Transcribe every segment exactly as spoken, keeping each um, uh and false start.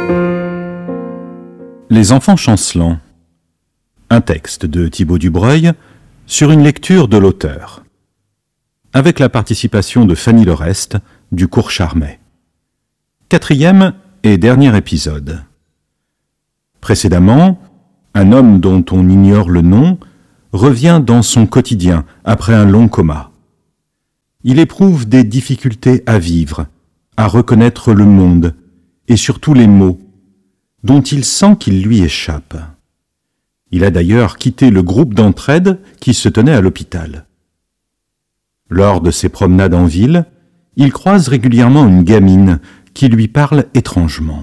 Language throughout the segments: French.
Les enfants chancelants. Un texte de Thibaut Dubreuil sur une lecture de l'auteur. Avec la participation de Fanny Lorest du cours Charmet. Quatrième et dernier épisode. Précédemment, un homme dont on ignore le nom revient dans son quotidien après un long coma. Il éprouve des difficultés à vivre, à reconnaître le monde et surtout les mots, dont il sent qu'ils lui échappent. Il a d'ailleurs quitté le groupe d'entraide qui se tenait à l'hôpital. Lors de ses promenades en ville, il croise régulièrement une gamine qui lui parle étrangement.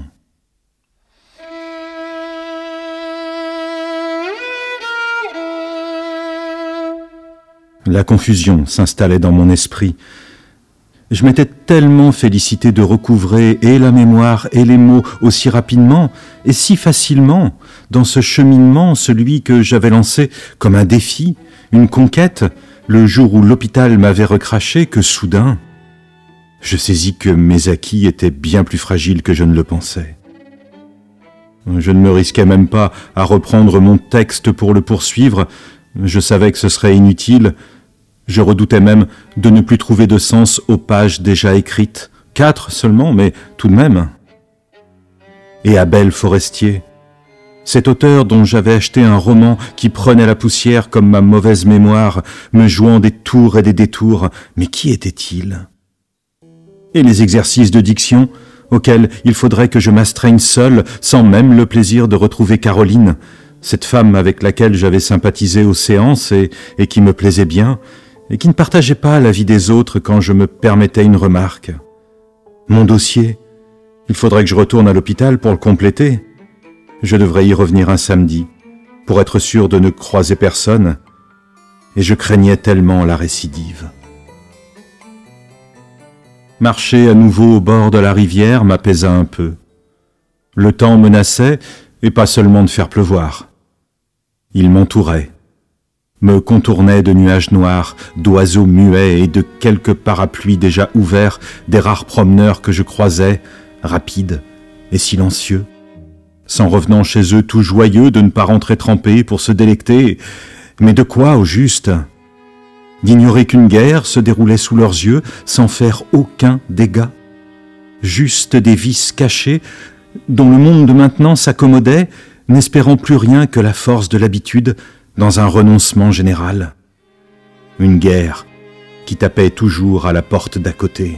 La confusion s'installait dans mon esprit. Je m'étais tellement félicité de recouvrer et la mémoire et les mots aussi rapidement et si facilement dans ce cheminement, celui que j'avais lancé comme un défi, une conquête, le jour où l'hôpital m'avait recraché, que soudain, je saisis que mes acquis étaient bien plus fragiles que je ne le pensais. Je ne me risquais même pas à reprendre mon texte pour le poursuivre. Je savais que ce serait inutile. Je redoutais même de ne plus trouver de sens aux pages déjà écrites. Quatre seulement, mais tout de même. Et Abel Forestier, cet auteur dont j'avais acheté un roman qui prenait la poussière comme ma mauvaise mémoire, me jouant des tours et des détours, mais qui était-il ? Et les exercices de diction, auxquels il faudrait que je m'astreigne seul, sans même le plaisir de retrouver Caroline, cette femme avec laquelle j'avais sympathisé aux séances et, et qui me plaisait bien, et qui ne partageait pas la vie des autres quand je me permettais une remarque. Mon dossier, il faudrait que je retourne à l'hôpital pour le compléter. Je devrais y revenir un samedi, pour être sûr de ne croiser personne, et je craignais tellement la récidive. Marcher à nouveau au bord de la rivière m'apaisa un peu. Le temps menaçait, et pas seulement de faire pleuvoir. Il m'entourait, me contournait de nuages noirs, d'oiseaux muets et de quelques parapluies déjà ouverts, des rares promeneurs que je croisais, rapides et silencieux, s'en revenant chez eux tout joyeux de ne pas rentrer trempés pour se délecter. Mais de quoi, au juste ? D'ignorer qu'une guerre se déroulait sous leurs yeux sans faire aucun dégât. Juste des vices cachés dont le monde de maintenant s'accommodait, n'espérant plus rien que la force de l'habitude dans un renoncement général. Une guerre qui tapait toujours à la porte d'à côté.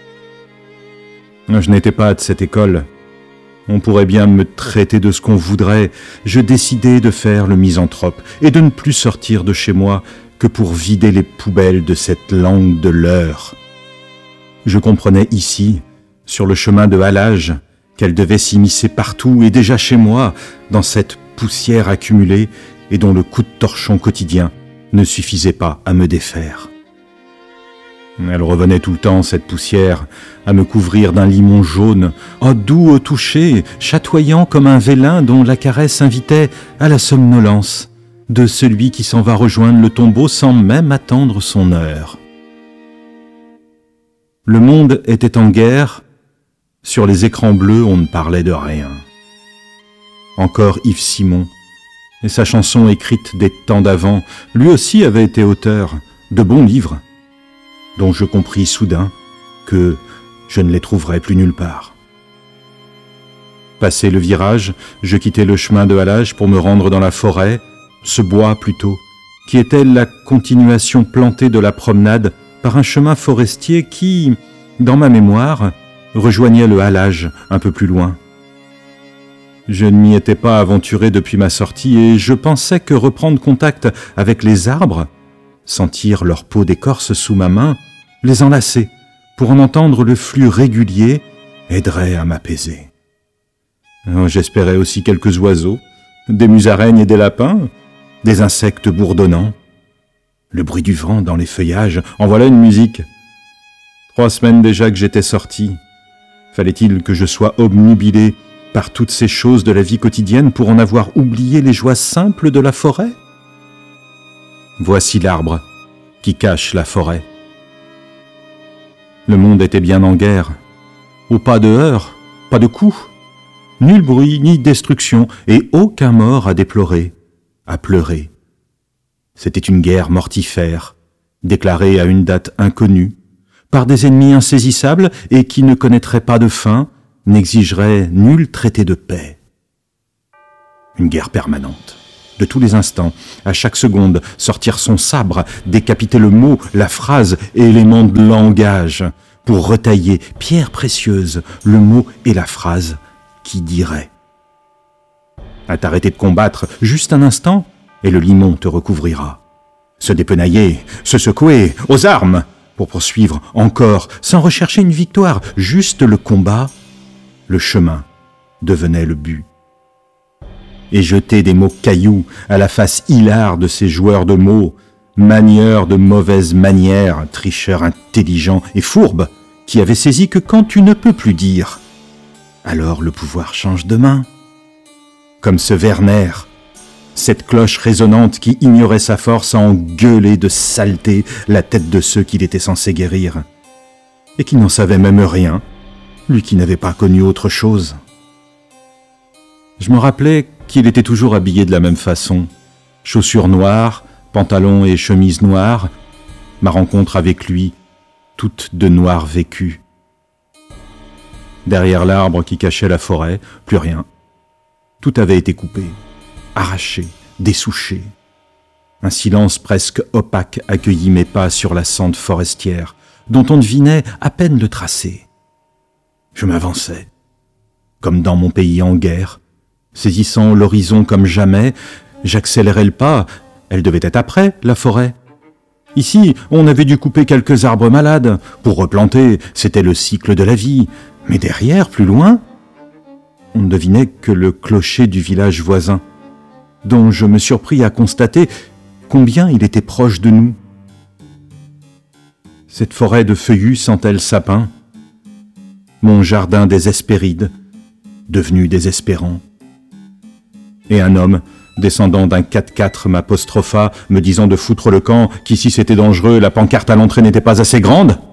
Je n'étais pas de cette école. On pourrait bien me traiter de ce qu'on voudrait. Je décidai de faire le misanthrope et de ne plus sortir de chez moi que pour vider les poubelles de cette langue de leurre. Je comprenais ici, sur le chemin de halage, qu'elle devait s'immiscer partout et déjà chez moi, dans cette poussière accumulée et dont le coup de torchon quotidien ne suffisait pas à me défaire. Elle revenait tout le temps, cette poussière, à me couvrir d'un limon jaune, oh, doux au toucher, chatoyant comme un vélin dont la caresse invitait à la somnolence de celui qui s'en va rejoindre le tombeau sans même attendre son heure. Le monde était en guerre. Sur les écrans bleus, on ne parlait de rien. Encore Yves Simon, et sa chanson écrite des temps d'avant, lui aussi avait été auteur de bons livres, dont je compris soudain que je ne les trouverais plus nulle part. Passé le virage, je quittai le chemin de halage pour me rendre dans la forêt, ce bois plutôt, qui était la continuation plantée de la promenade par un chemin forestier qui, dans ma mémoire, rejoignait le halage un peu plus loin. Je ne m'y étais pas aventuré depuis ma sortie et je pensais que reprendre contact avec les arbres, sentir leur peau d'écorce sous ma main, les enlacer pour en entendre le flux régulier, aiderait à m'apaiser. J'espérais aussi quelques oiseaux, des musaraignes et des lapins, des insectes bourdonnants. Le bruit du vent dans les feuillages, en voilà une musique. Trois semaines déjà que j'étais sorti. Fallait-il que je sois obnubilé par toutes ces choses de la vie quotidienne pour en avoir oublié les joies simples de la forêt ? Voici l'arbre qui cache la forêt. Le monde était bien en guerre. Au pas de heurts, pas de coups. nul bruit ni destruction, et aucun mort à déplorer, à pleurer. C'était une guerre mortifère, déclarée à une date inconnue, par des ennemis insaisissables et qui ne connaîtraient pas de fin, n'exigeraient nul traité de paix. Une guerre permanente. De tous les instants, à chaque seconde, sortir son sabre, décapiter le mot, la phrase et élément de langage, pour retailler, pierre précieuse, le mot et la phrase qui dirait. À t'arrêter de combattre juste un instant, et le limon te recouvrira. Se dépenailler, se secouer, aux armes, pour poursuivre encore, sans rechercher une victoire, juste le combat, le chemin devenait le but. Et jeter des mots cailloux à la face hilare de ces joueurs de mots, manieurs de mauvaises manières, tricheurs intelligents et fourbes, qui avaient saisi que quand tu ne peux plus dire, alors le pouvoir change de main. Comme ce Werner, cette cloche résonnante qui ignorait sa force à engueuler de saleté la tête de ceux qu'il était censé guérir, et qui n'en savait même rien, lui qui n'avait pas connu autre chose. Je me rappelais qu'il était toujours habillé de la même façon, chaussures noires, pantalons et chemises noires, ma rencontre avec lui, toute de noir vécu. Derrière l'arbre qui cachait la forêt, plus rien. Tout avait été coupé, arraché, dessouché. Un silence presque opaque accueillit mes pas sur la sente forestière, dont on devinait à peine le tracé. Je m'avançais, comme dans mon pays en guerre, saisissant l'horizon comme jamais, j'accélérais le pas, elle devait être après, la forêt. Ici, on avait dû couper quelques arbres malades, pour replanter, c'était le cycle de la vie, mais derrière, plus loin, on ne devinait que le clocher du village voisin, dont je me surpris à constater combien il était proche de nous. Cette forêt de feuillus sent-elle sapin, mon jardin des Hespérides, devenu désespérant. Et un homme, descendant d'un quatre-quatre, m'apostropha, me disant de foutre le camp, qu'ici c'était dangereux, la pancarte à l'entrée n'était pas assez grande.